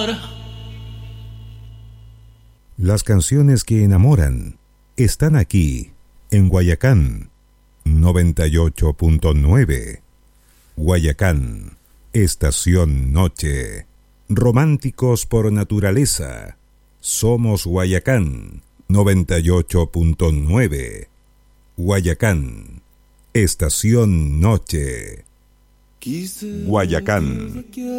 Las canciones que enamoran están aquí, en Guayacán 98.9. Guayacán, estación noche. Románticos por naturaleza. Somos Guayacán 98.9. Guayacán, estación noche. Guayacán